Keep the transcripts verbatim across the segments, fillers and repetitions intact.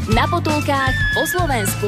Na potulkách po Slovensku.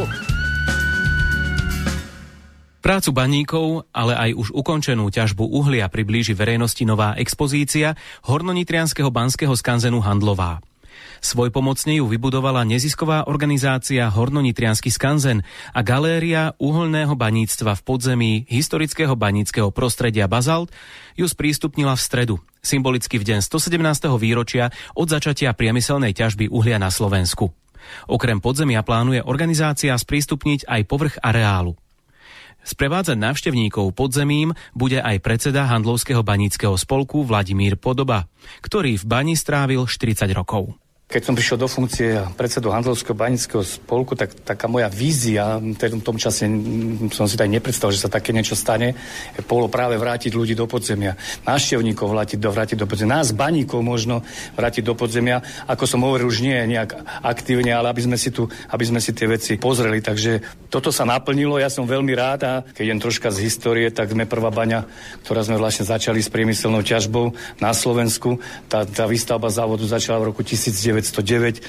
Prácu baníkov, ale aj už ukončenú ťažbu uhlia priblíži verejnosti nová expozícia hornonitrianskeho banského skanzenu Handlová. Svojpomocne ju vybudovala nezisková organizácia Hornonitriansky skanzen a galéria uholného baníctva v podzemí historického baníckeho prostredia Bazalt ju sprístupnila v stredu, symbolicky v deň stosedemnásteho výročia od začatia priemyselnej ťažby uhlia na Slovensku. Okrem podzemia plánuje organizácia sprístupniť aj povrch areálu. Sprevádzať návštevníkov podzemím bude aj predseda Handlovského baníckeho spolku Vladimír Podoba, ktorý v bani strávil štyridsať rokov. Keď som prišiel do funkcie predsedu Handlovského baníckeho spolku, tak taká moja vízia, v tom čase som si tak nepredstavil, že sa také niečo stane, bolo práve vrátiť ľudí do podzemia. Návštevníkov vrátiť do, vrátiť do podzemia. Nás, baníkov, možno vrátiť do podzemia. Ako som hovoril, už nie nejak aktívne, ale aby sme si tu, aby sme si tie veci pozreli. Takže toto sa naplnilo, ja som veľmi rád a keď idem troška z histórie, tak sme prvá baňa, ktorá sme vlastne začali s priemyselnou ťažbou na Slovensku. Tá, tá výstavba závodu začala v roku devätnásťstodeväť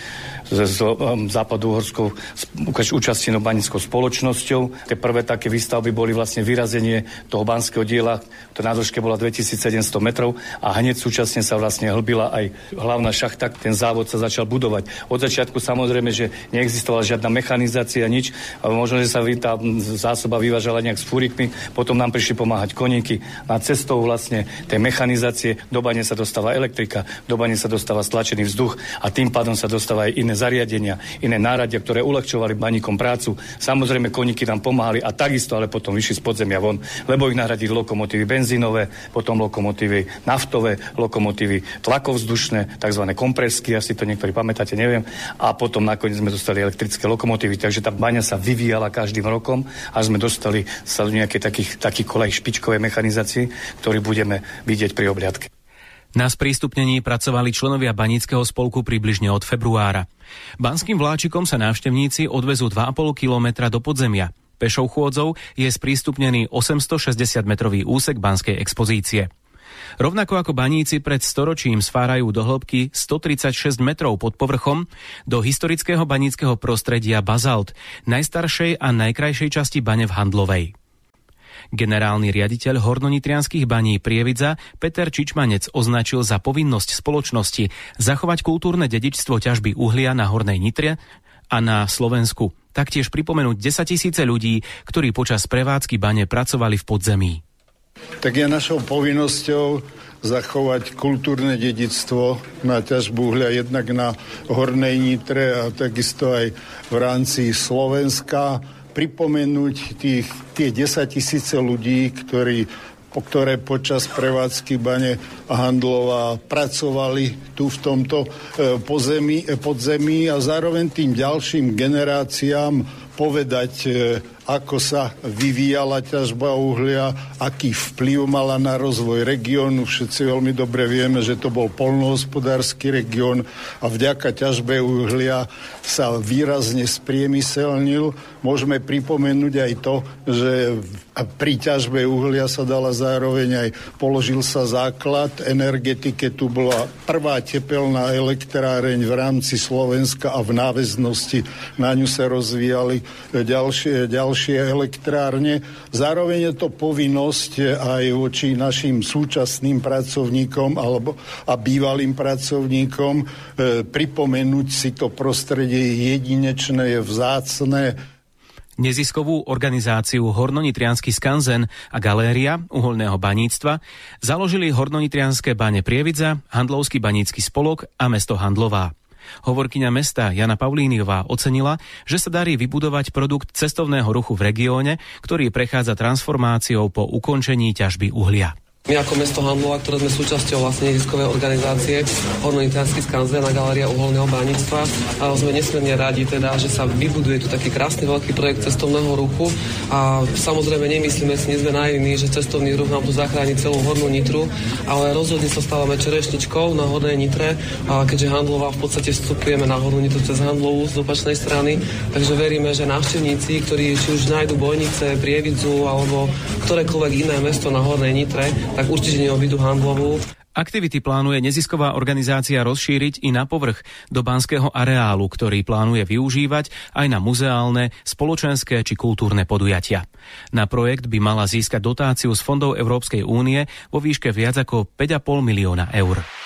s západouhorskou účastenou baníckou spoločnosťou. Tie prvé také výstavby boli vlastne vyrazenie toho banského diela, ktorá na dĺžke bola dvetisícsedemsto metrov a hneď súčasne sa vlastne hlbila aj hlavná šachta. Ten závod sa začal budovať. Od začiatku samozrejme, že neexistovala žiadna mechanizácia, nič. Možno, že sa tá zásoba vyvážala nejak s fúrikmi, potom nám prišli pomáhať koníky. Na cestou vlastne tej mechanizácie do bane sa dostáva elektrika, do bane sa dostáva stlačený vzduch a tým pádom sa dostáva aj iné zariadenia, iné náradia, ktoré uľahčovali baníkom prácu. Samozrejme koníky nám pomáhali a takisto ale potom vyšli z podzemia von, lebo ich nahradili lokomotívy benzínové, potom lokomotívy naftové, lokomotívy tlakovzdušné, tzv. Kompresky, asi to niektorí pamätáte, neviem. A potom nakoniec sme dostali elektrické lokomotívy, takže tá baňa sa vyvíjala každým rokom, až sme dostali sa do nejakej takých, takých kolej špičkovej mechanizácii, ktorý budeme vidieť pri obliadke. Na sprístupnení pracovali členovia baníckeho spolku približne od februára. Banským vláčikom sa návštevníci odvezú dva a pol kilometra do podzemia. Pešou chôdzou je sprístupnený osemstošesťdesiatmetrový úsek banskej expozície. Rovnako ako baníci pred storočím sfárajú do hĺbky stotridsaťšesť metrov pod povrchom do historického baníckeho prostredia Bazalt, najstaršej a najkrajšej časti bane v Handlovej. Generálny riaditeľ hornonitrianskych baní Prievidza Peter Čičmanec označil za povinnosť spoločnosti zachovať kultúrne dedičstvo ťažby uhlia na Hornej Nitre a na Slovensku. Taktiež pripomenúť desaťtisíce ľudí, ktorí počas prevádzky bane pracovali v podzemí. Tak je našou povinnosťou zachovať kultúrne dedičstvo na ťažbu uhlia jednak na Hornej Nitre a takisto aj v rámci Slovenska. Pripomenúť tých, tie desaťtisíce ľudí, ktorí, po ktoré počas prevádzky bane Handlová pracovali tu v tomto e, pozemí, e, podzemí a zároveň tým ďalším generáciám povedať, e, ako sa vyvíjala ťažba uhlia, aký vplyv mala na rozvoj regiónu. Všetci veľmi dobre vieme, že to bol poľnohospodársky región a vďaka ťažbe uhlia sa výrazne spriemyselnil. Môžeme pripomenúť aj to, že pri ťažbe uhlia sa dala zároveň aj položil sa základ energetike. Tu bola prvá tepelná elektráreň v rámci Slovenska a v náväznosti na ňu sa rozvíjali ďalšie, ďalšie elektrárne. Zároveň je to povinnosť aj voči našim súčasným pracovníkom alebo a bývalým pracovníkom e, pripomenúť si to prostredie jedinečné, je vzácne. Neziskovú organizáciu Hornonitriansky skanzen a galéria uholného baníctva založili Hornonitrianske bane Prievidza, Handlovský banícky spolok a mesto Handlová. Hovorkyňa mesta Jana Paulíniová ocenila, že sa darí vybudovať produkt cestovného ruchu v regióne, ktorý prechádza transformáciou po ukončení ťažby uhlia. My ako mesto Handlova, ktoré sme súčasťou vlastne neziskovej organizácie Hornonitriansky skanzen a galéria uholného baníctva, a sme nesmierne radi teda, že sa vybuduje tu taký krásny veľký projekt cestovného ruchu a samozrejme nemyslíme si, nie sme naivní, že cestovný ruch nám tu zachráni celú Hornú Nitru, ale rozhodne sa stávame čerešničkou na Hornej Nitre, a keďže Handlova v podstate vstupujeme na Hornú Nitru cez Handlovu z opačnej strany, takže veríme, že návštevníci, ktorí či už nájdu Bojnice, Prievidzu alebo ktorékoľvek iné mesto na Hornej Nitre, tak určite neobídu Handlovu. Aktivity plánuje nezisková organizácia rozšíriť i na povrch do banského areálu, ktorý plánuje využívať aj na muzeálne, spoločenské či kultúrne podujatia. Na projekt by mala získať dotáciu z fondov Európskej únie vo výške viac ako päť a pol milióna eur.